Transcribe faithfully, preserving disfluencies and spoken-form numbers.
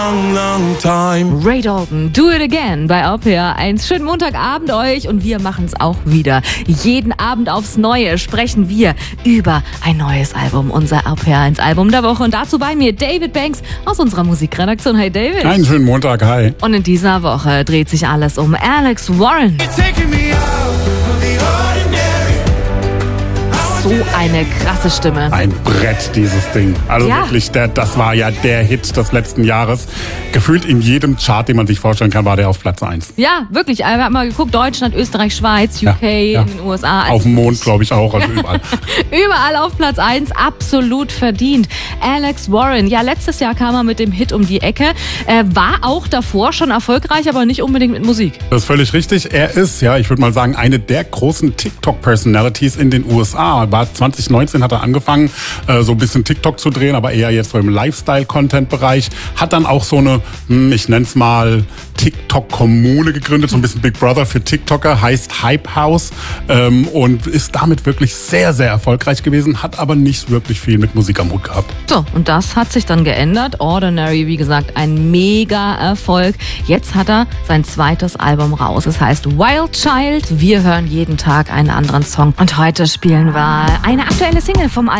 Long, long time. Ray Dalton, Do It Again bei R P R eins. Schönen Montagabend euch und wir machen es auch wieder. Jeden Abend aufs Neue sprechen wir über ein neues Album, unser R P R eins Album der Woche. Und dazu bei mir David Banks aus unserer Musikredaktion. Hi David. Einen schönen Montag, hi. Und in dieser Woche dreht sich alles um Alex Warren. So eine krasse Stimme. Ein Brett, dieses Ding. Also Ja. wirklich, der, das war ja der Hit des letzten Jahres. Gefühlt in jedem Chart, den man sich vorstellen kann, war der auf Platz eins. Ja, wirklich. Wir haben mal geguckt, Deutschland, Österreich, Schweiz, U K, Ja, ja. in den U S A. Also Auf dem Mond, glaube ich, auch, also überall. Überall auf Platz eins, absolut verdient. Alex Warren, ja, letztes Jahr kam er mit dem Hit um die Ecke. Er war auch davor schon erfolgreich, aber nicht unbedingt mit Musik. Das ist völlig richtig. Er ist, ja, ich würde mal sagen, eine der großen TikTok-Personalities in den U S A. War zwanzig neunzehn hat er angefangen, äh, so ein bisschen TikTok zu drehen, aber eher jetzt so im Lifestyle-Content-Bereich. Hat dann auch so eine, hm, ich nenne es mal, TikTok-Kommune gegründet, so ein bisschen Big Brother für TikToker, heißt Hype House, ähm, und ist damit wirklich sehr, sehr erfolgreich gewesen, hat aber nicht wirklich viel mit Musik am Hut gehabt. So, und das hat sich dann geändert. Ordinary, wie gesagt, ein Mega-Erfolg. Jetzt hat er sein zweites Album raus. Es heißt Wild Child. Wir hören jeden Tag einen anderen Song. Und heute spielen wir eine aktuelle Single vom Album